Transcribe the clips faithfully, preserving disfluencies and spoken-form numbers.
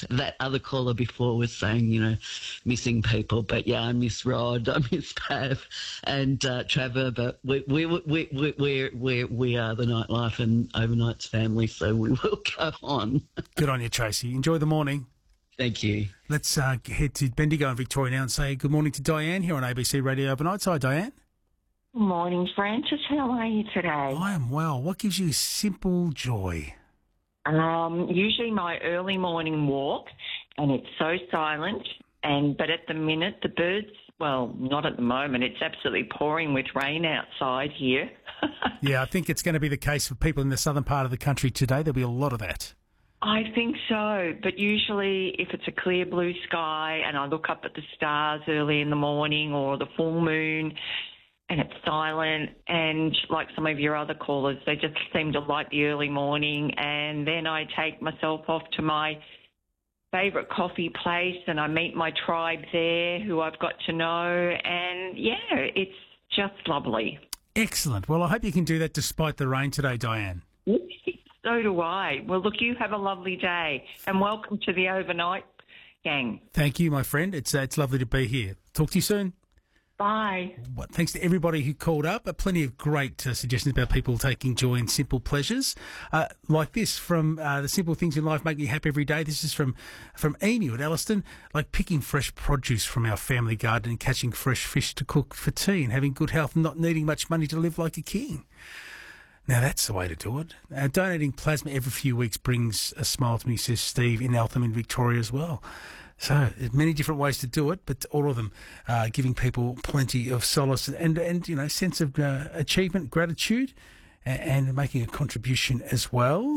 missed that other caller before was saying, you know, missing people. But yeah, I miss Rod, I miss Pav and uh, Trevor. But we we we we we we we are the Nightlife and Overnights family, so we will go on. Good on you, Tracy. Enjoy the morning. Thank you. Let's uh, head to Bendigo in Victoria now and say good morning to Diane here on A B C Radio Overnights. Hi, Diane. Morning, Francis. How are you today? I am well. What gives you simple joy? Um, usually my early morning walk, and it's so silent. And but at the minute, the birds, well, not at the moment. It's absolutely pouring with rain outside here. Yeah, I think it's going to be the case for people in the southern part of the country today. There'll be a lot of that. I think so, but usually if it's a clear blue sky and I look up at the stars early in the morning or the full moon and it's silent, and like some of your other callers, they just seem to like the early morning, and then I take myself off to my favourite coffee place and I meet my tribe there who I've got to know, and yeah, it's just lovely. Excellent. Well, I hope you can do that despite the rain today, Diane. So do I. Well, look, you have a lovely day, and welcome to the Overnight gang. Thank you, my friend. It's uh, it's lovely to be here. Talk to you soon. Bye. Well, thanks to everybody who called up. Uh, plenty of great uh, suggestions about people taking joy in simple pleasures, uh, like this from uh, The Simple Things in Life Make Me Happy Every Day. This is from from Emu at Elliston, like picking fresh produce from our family garden and catching fresh fish to cook for tea and having good health and not needing much money to live like a king. Now, that's the way to do it. Uh, donating plasma every few weeks brings a smile to me, says Steve in Eltham in Victoria as well. So, there's many different ways to do it, but all of them uh, giving people plenty of solace and, and you know, sense of uh, achievement, gratitude, and, and making a contribution as well.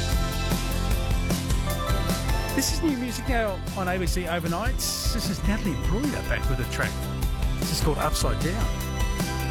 This is new music now on A B C Overnights. This is Natalie Breuer back with a track. This is called Upside Down.